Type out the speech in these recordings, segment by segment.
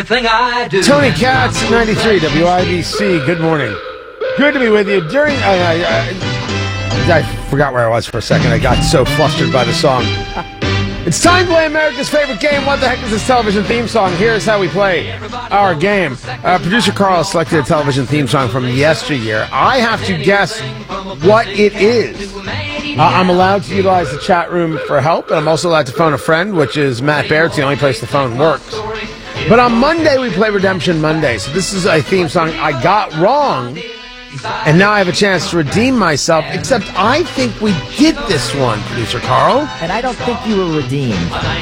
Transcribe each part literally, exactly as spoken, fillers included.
Thing I do. Tony Katz, ninety-three W I B C. Good morning. Good to be with you. During, I, I, I, I forgot where I was for a second. I got so flustered by the song. It's time to play America's favorite game. What the heck is this television theme song? Here's how we play our game. Uh, Producer Carl selected a television theme song from yesteryear. I have to guess what it is. Uh, I'm allowed to utilize the chat room for help, and I'm also allowed to phone a friend, which is Matt Baird. It's the only place the phone works. But on Monday, we play Redemption Monday. So this is a theme song I got wrong, and now I have a chance to redeem myself, except I think we did this one, Producer Carl. And I don't think you were redeemed.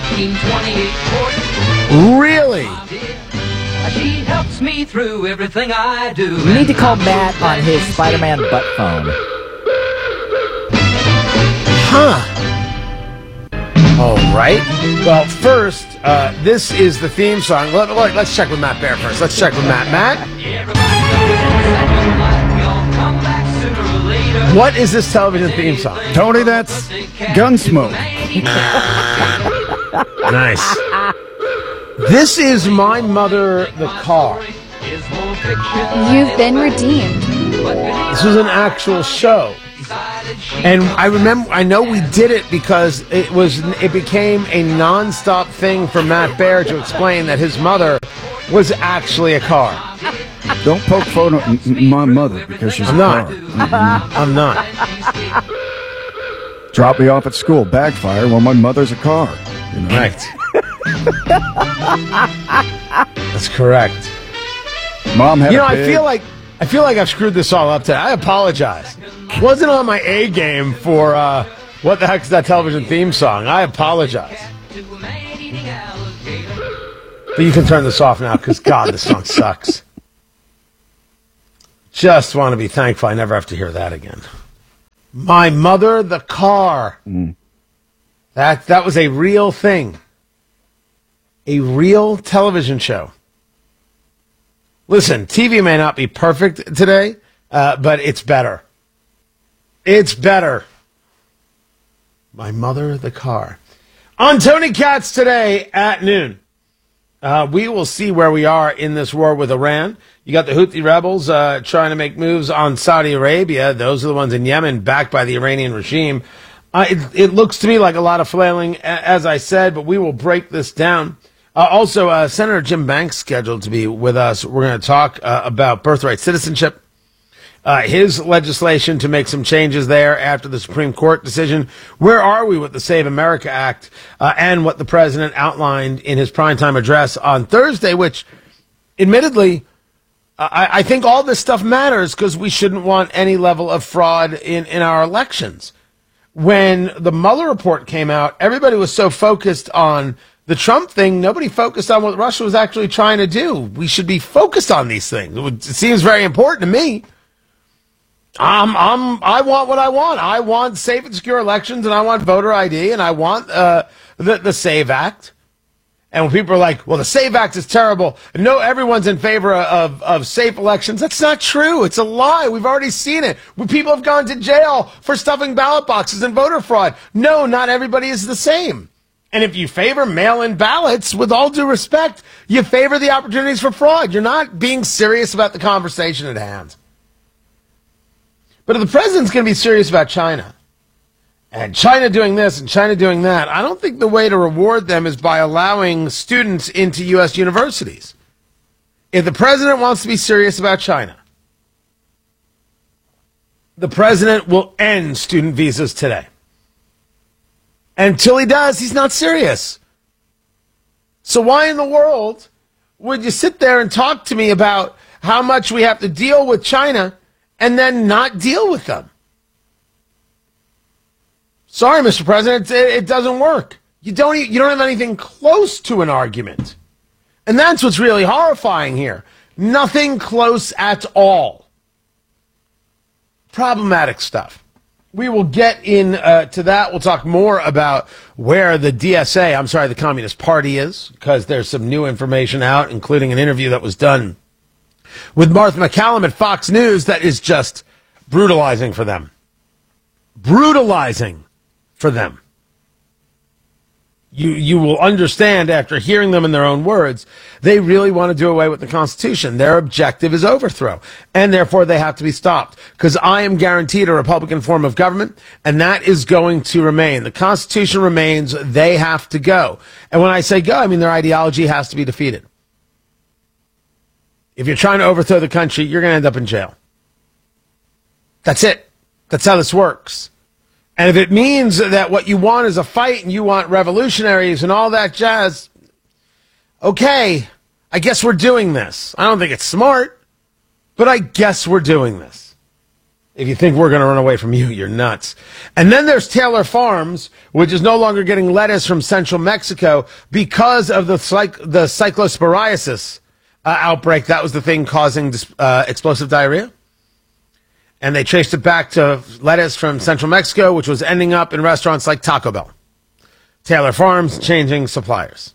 Really? She helps me through everything I do. You need to call Matt on his Spider-Man butt phone. Huh. All right. Well, first, uh, this is the theme song. Let, let, let's check with Matt Baird first. Let's check with Matt. Matt? What is this television theme song? Tony, that's Gunsmoke. Nice. This is My Mother, the Car. You've been redeemed. This was an actual show. And I remember, I know we did it because it was, it became a nonstop thing for Matt Baird to explain that his mother was actually a car. Don't poke fun at my mother because she's I'm a not. car. Mm-hmm. I'm not. Drop me off at school, backfire, well, my mother's a car. You know? Right. That's correct. Mom had You know, a I pig. feel like I feel like I've screwed this all up today. I apologize. Wasn't on my A game for uh, what the heck is that television theme song? I apologize. But you can turn this off now because, God, this song sucks. Just want to be thankful I never have to hear that again. My Mother, the Car. Mm. That that was a real thing. A real television show. Listen, T V may not be perfect today, uh, but it's better. It's better. My Mother, the Car. On Tony Katz today at noon, uh, we will see where we are in this war with Iran. You got the Houthi rebels uh, trying to make moves on Saudi Arabia. Those are the ones in Yemen, backed by the Iranian regime. Uh, it, it looks to me like a lot of flailing, as I said, but we will break this down. Uh, also, uh, Senator Jim Banks scheduled to be with us. We're going to talk uh, about birthright citizenship, uh, his legislation to make some changes there after the Supreme Court decision. Where are we with the Save America Act uh, and what the president outlined in his primetime address on Thursday, which, admittedly, I, I think all this stuff matters because we shouldn't want any level of fraud in, in our elections. When the Mueller report came out, everybody was so focused on the Trump thing, nobody focused on what Russia was actually trying to do. We should be focused on these things. It seems very important to me. I'm, I'm, I want what I want. I want safe and secure elections, and I want voter I D, and I want uh, the, the SAVE Act. And when people are like, well, the SAVE Act is terrible, no, everyone's in favor of, of safe elections, that's not true. It's a lie. We've already seen it. People have gone to jail for stuffing ballot boxes and voter fraud. No, not everybody is the same. And if you favor mail-in ballots, with all due respect, you favor the opportunities for fraud. You're not being serious about the conversation at hand. But if the president's going to be serious about China, and China doing this and China doing that, I don't think the way to reward them is by allowing students into U S universities. If the president wants to be serious about China, the president will end student visas today. Until he does, he's not serious. So why in the world would you sit there and talk to me about how much we have to deal with China and then not deal with them? Sorry, Mister President, it, it doesn't work. You don't, you don't have anything close to an argument. And that's what's really horrifying here. Nothing close at all. Problematic stuff. We will get in uh, to that. We'll talk more about where the D S A, I'm sorry, the Communist Party is, because there's some new information out, including an interview that was done with Martha MacCallum at Fox News that is just brutalizing for them. Brutalizing for them. You you will understand after hearing them in their own words, they really want to do away with the Constitution. Their objective is overthrow, and therefore they have to be stopped. Because I am guaranteed a Republican form of government, and that is going to remain. The Constitution remains. They have to go. And when I say go, I mean their ideology has to be defeated. If you're trying to overthrow the country, you're going to end up in jail. That's it. That's how this works. And if it means that what you want is a fight and you want revolutionaries and all that jazz, okay, I guess we're doing this. I don't think it's smart, but I guess we're doing this. If you think we're going to run away from you, you're nuts. And then there's Taylor Farms, which is no longer getting lettuce from central Mexico because of the, cyc- the cyclosporiasis uh, outbreak. That was the thing causing uh, explosive diarrhea. And they traced it back to lettuce from central Mexico, which was ending up in restaurants like Taco Bell. Taylor Farms changing suppliers.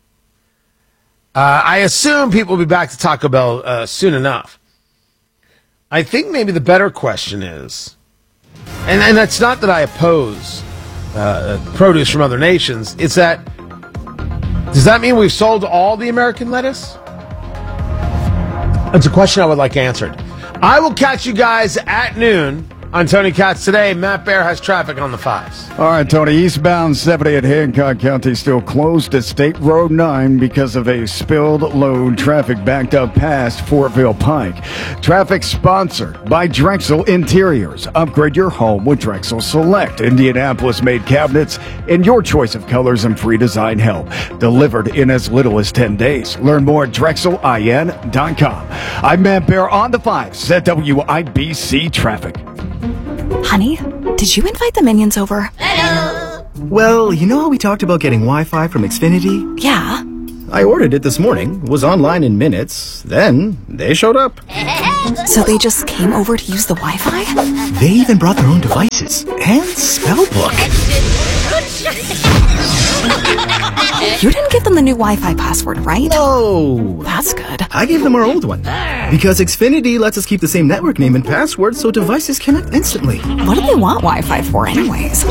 Uh, I assume people will be back to Taco Bell uh, soon enough. I think maybe the better question is, and, and it's not that I oppose uh, produce from other nations, it's that, does that mean we've sold all the American lettuce? It's a question I would like answered. I will catch you guys at noon on Tony Katz Today. Matt Bear has traffic on the fives. All right, Tony. Eastbound seventy at Hancock County still closed at State Road nine because of a spilled load. Traffic backed up past Fortville Pike. Traffic sponsored by Drexel Interiors. Upgrade your home with Drexel Select. Indianapolis-made cabinets in your choice of colors and free design help. Delivered in as little as ten days. Learn more at drexel I N dot com. I'm Matt Bear on the fives at W I B C Traffic. Honey, did you invite the minions over? Hello! Well, you know how we talked about getting Wi-Fi from Xfinity? Yeah. I ordered it this morning, was online in minutes, then they showed up. So they just came over to use the Wi-Fi? They even brought their own devices and spellbook. You didn't give them the new Wi-Fi password, right? No! That's good. I gave them our old one. Because Xfinity lets us keep the same network name and password so devices connect instantly. What do they want Wi-Fi for anyways?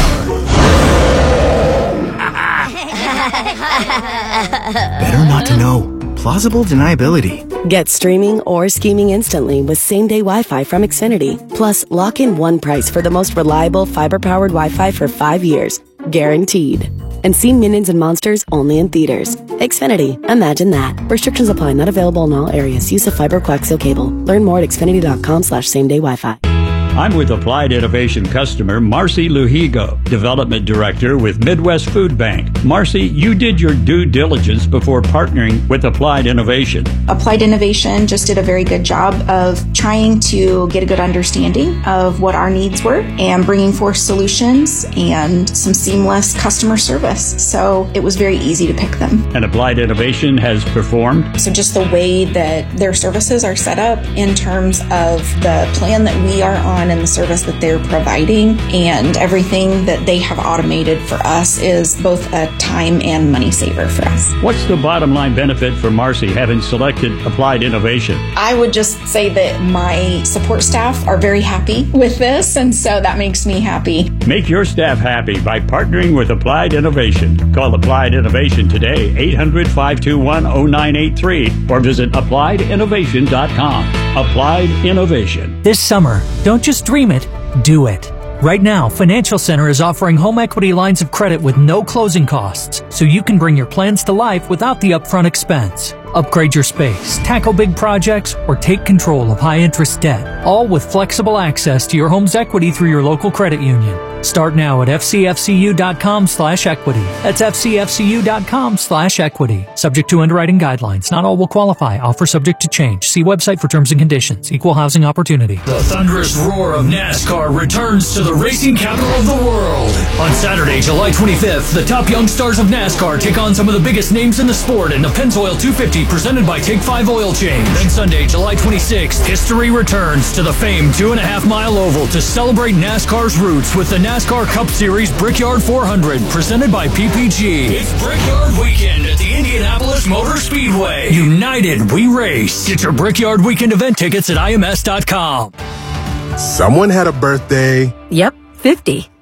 Better not to know. Plausible deniability. Get streaming or scheming instantly with same-day Wi-Fi from Xfinity. Plus, lock in one price for the most reliable fiber-powered Wi-Fi for five years. Guaranteed. And see Minions and Monsters only in theaters. Xfinity. Imagine that. Restrictions apply. Not available in all areas. Use of fiber coaxial cable. Learn more at xfinity.com slash same-day Wi-Fi. I'm with Applied Innovation customer Marcy Luhigo, Development Director with Midwest Food Bank. Marcy, you did your due diligence before partnering with Applied Innovation. Applied Innovation just did a very good job of trying to get a good understanding of what our needs were and bringing forth solutions and some seamless customer service. So it was very easy to pick them. And Applied Innovation has performed? So just the way that their services are set up in terms of the plan that we are on and the service that they're providing and everything that they have automated for us is both a time and money saver for us. What's the bottom line benefit for Marcy having selected Applied Innovation? I would just say that my support staff are very happy with this, and so that makes me happy. Make your staff happy by partnering with Applied Innovation. Call Applied Innovation today, eight hundred, five two one, zero nine eight three, or visit applied innovation dot com. Applied Innovation. This summer, don't just dream it, do it. Right now, Financial Center is offering home equity lines of credit with no closing costs, so you can bring your plans to life without the upfront expense. Upgrade your space, tackle big projects, or take control of high-interest debt, all with flexible access to your home's equity through your local credit union. Start now at fcfcu.com slash equity. That's fcfcu.com slash equity. Subject to underwriting guidelines. Not all will qualify. Offer subject to change. See website for terms and conditions. Equal housing opportunity. The thunderous roar of NASCAR returns to the racing capital of the world. On Saturday, July twenty-fifth, the top young stars of NASCAR take on some of the biggest names in the sport in the Pennzoil two fifty presented by Take five Oil Change. Then Sunday, July twenty-sixth, history returns to the famed two and a half mile oval to celebrate NASCAR's roots with the NASCAR Cup Series Brickyard four hundred, presented by P P G. It's Brickyard Weekend at the Indianapolis Motor Speedway. United, we race. Get your Brickyard Weekend event tickets at I M S dot com. Someone had a birthday. Yep, fifty.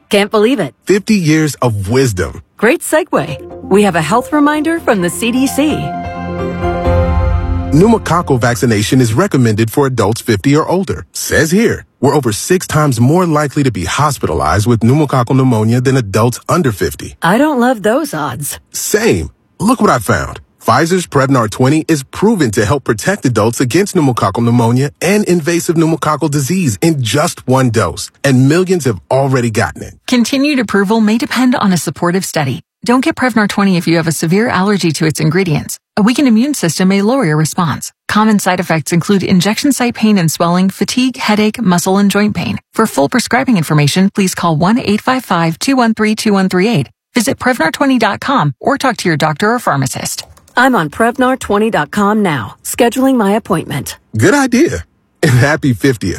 Can't believe it. fifty years of wisdom. Great segue. We have a health reminder from the C D C. Pneumococcal vaccination is recommended for adults fifty or older. Says here, we're over six times more likely to be hospitalized with pneumococcal pneumonia than adults under fifty. I don't love those odds. Same. Look what I found. Pfizer's Prevnar twenty is proven to help protect adults against pneumococcal pneumonia and invasive pneumococcal disease in just one dose, and millions have already gotten it. Continued approval may depend on a supportive study. Don't get Prevnar twenty if you have a severe allergy to its ingredients. A weakened immune system may lower your response. Common side effects include injection site pain and swelling, fatigue, headache, muscle, and joint pain. For full prescribing information, please call one eight five five, two one three, two one three eight. Visit Prevnar twenty dot com or talk to your doctor or pharmacist. I'm on Prevnar twenty dot com now, scheduling my appointment. Good idea. And happy fiftieth.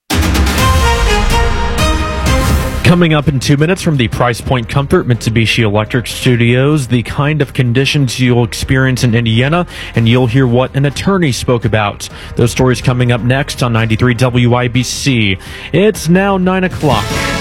Coming up in two minutes from the Price Point Comfort Mitsubishi Electric Studios, the kind of conditions you'll experience in Indiana, and you'll hear what an attorney spoke about. Those stories coming up next on ninety-three W I B C. It's now nine o'clock.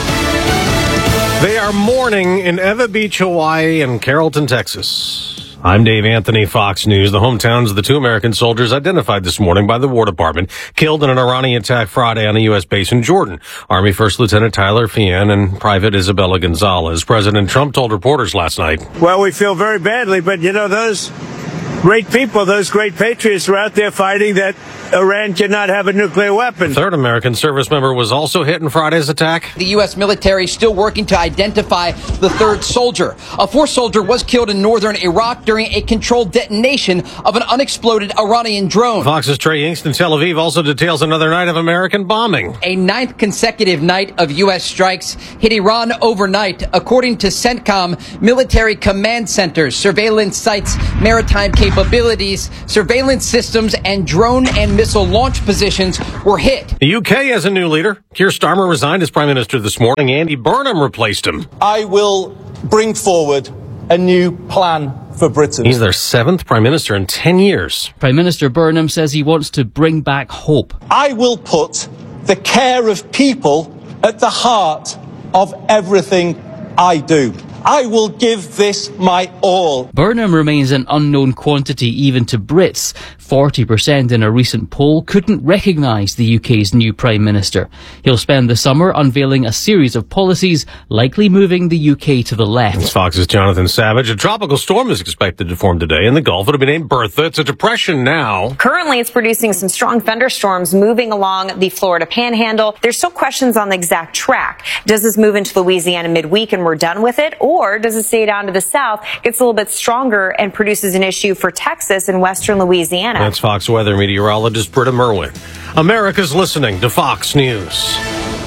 They are mourning in Eva Beach, Hawaii, and Carrollton, Texas. I'm Dave Anthony, Fox News. The hometowns of the two American soldiers identified this morning by the War Department, killed in an Iranian attack Friday on a U S base in Jordan. Army First Lieutenant Tyler Fian and Private Isabella Gonzalez. President Trump told reporters last night. Well, we feel very badly, but, you know, those great people, those great patriots are out there fighting that Iran cannot have a nuclear weapon. Third American service member was also hit in Friday's attack. The U S military still working to identify the third soldier. A fourth soldier was killed in northern Iraq during a controlled detonation of an unexploded Iranian drone. Fox's Trey Yingst in Tel Aviv also details another night of American bombing. A ninth consecutive night of U S strikes hit Iran overnight, according to CENTCOM. Military command centers, surveillance sites, maritime capabilities, surveillance systems, and drone and missile launch positions were hit. The U K has a new leader. Keir Starmer resigned as Prime Minister this morning. Andy Burnham replaced him. I will bring forward a new plan for Britain. He's their seventh Prime Minister in ten years. Prime Minister Burnham says he wants to bring back hope. I will put the care of people at the heart of everything I do. I will give this my all. Burnham remains an unknown quantity even to Brits. forty percent in a recent poll couldn't recognise the U K's new Prime Minister. He'll spend the summer unveiling a series of policies, likely moving the U K to the left. It's Fox's Jonathan Savage. A tropical storm is expected to form today in the Gulf. It'll be named Bertha. It's a depression now. Currently, it's producing some strong thunderstorms moving along the Florida Panhandle. There's still questions on the exact track. Does this move into Louisiana midweek and we're done with it? Or does it stay down to the south, gets a little bit stronger, and produces an issue for Texas and western Louisiana? That's Fox weather meteorologist Britta Merwin. America's listening to Fox News.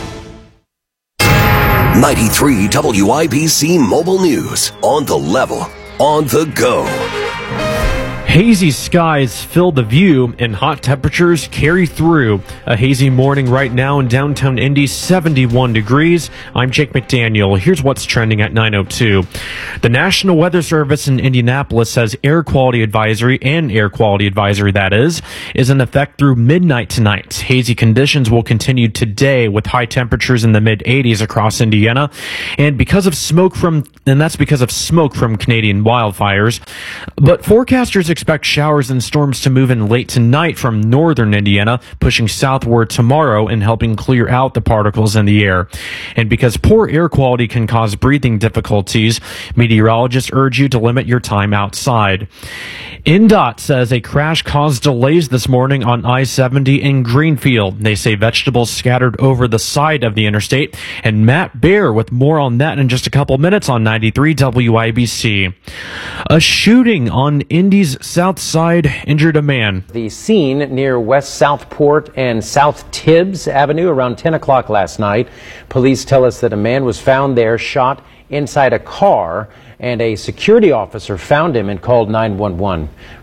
ninety-three W I B C Mobile News. On the level, on the go. Hazy skies fill the view and hot temperatures carry through. A hazy morning right now in downtown Indy, seventy-one degrees. I'm Jake McDaniel. Here's what's trending at nine oh two. The National Weather Service in Indianapolis says air quality advisory, and air quality advisory that is, is in effect through midnight tonight. Hazy conditions will continue today with high temperatures in the mid eighties across Indiana. And because of smoke from, and that's because of smoke from Canadian wildfires. But forecasters expect showers and storms to move in late tonight from northern Indiana, pushing southward tomorrow and helping clear out the particles in the air. And because poor air quality can cause breathing difficulties, meteorologists urge you to limit your time outside. N D O T says a crash caused delays this morning on I seventy in Greenfield. They say vegetables scattered over the side of the interstate. And Matt Baer with more on that in just a couple minutes on ninety-three W I B C. A shooting on Indy's South Side injured a man. The scene near West Southport and South Tibbs Avenue around ten o'clock last night. Police tell us that a man was found there shot inside a car, and a security officer found him and called nine one one.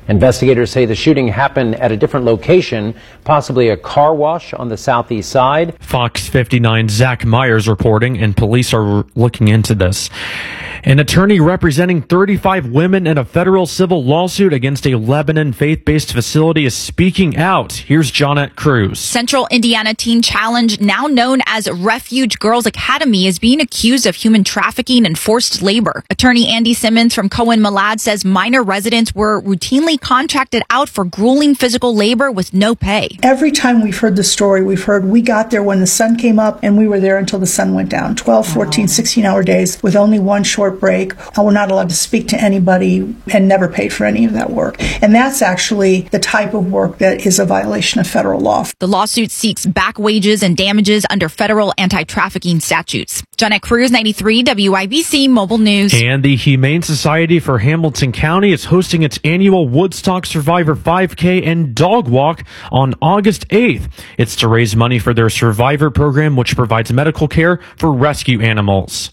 Investigators say the shooting happened at a different location, possibly a car wash on the southeast side. Fox fifty-nine Zach Myers reporting, and police are looking into this. An attorney representing thirty-five women in a federal civil lawsuit against a Lebanon faith-based facility is speaking out. Here's Jonette Cruz. Central Indiana Teen Challenge, now known as Refuge Girls Academy, is being accused of human trafficking and forced labor. Attorney Andy Simmons from Cohen Malad says minor residents were routinely contracted out for grueling physical labor with no pay. Every time we've heard the story, we've heard we got there when the sun came up and we were there until the sun went down. twelve, fourteen, sixteen hour days with only one short break. We're not allowed to speak to anybody and never paid for any of that work. And that's actually the type of work that is a violation of federal law. The lawsuit seeks back wages and damages under federal anti-trafficking statutes. Jonette Cruz, ninety-three W I B C Mobile News. And the Humane Society for Hamilton County is hosting its annual Woodstock Survivor five K and Dog Walk on August eighth. It's to raise money for their Survivor program, which provides medical care for rescue animals.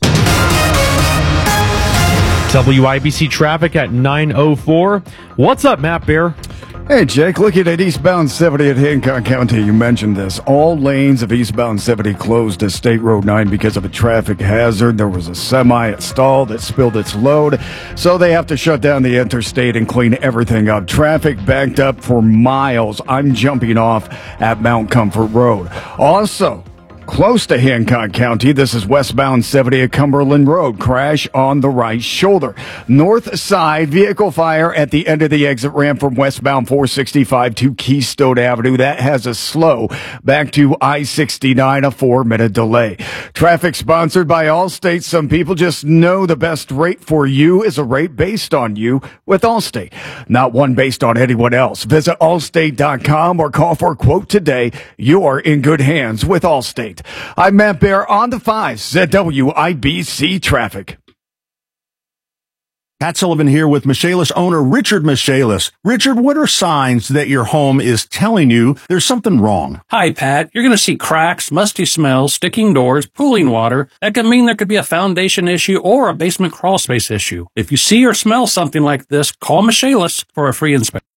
W I B C traffic at nine oh four. What's up, Matt Bear? Hey, Jake, looking at eastbound seventy at Hancock County, you mentioned this. All lanes of eastbound seventy closed to State Road nine because of a traffic hazard. There was a semi at stall that spilled its load, so they have to shut down the interstate and clean everything up. Traffic backed up for miles. I'm jumping off at Mount Comfort Road. Also, close to Hancock County, this is westbound seventy at Cumberland Road. Crash on the right shoulder. North side, vehicle fire at the end of the exit ramp from westbound four sixty-five to Keystone Avenue. That has a slow back to I sixty-nine, a four-minute delay. Traffic sponsored by Allstate. Some people just know the best rate for you is a rate based on you with Allstate, not one based on anyone else. Visit allstate dot com or call for a quote today. You are in good hands with Allstate. I'm Matt Bear on the fives, Z W I B C Traffic. Pat Sullivan here with Michaelis owner Richard Michaelis. Richard, what are signs that your home is telling you there's something wrong? Hi, Pat. You're going to see cracks, musty smells, sticking doors, pooling water. That could mean there could be a foundation issue or a basement crawl space issue. If you see or smell something like this, call Michaelis for a free inspection.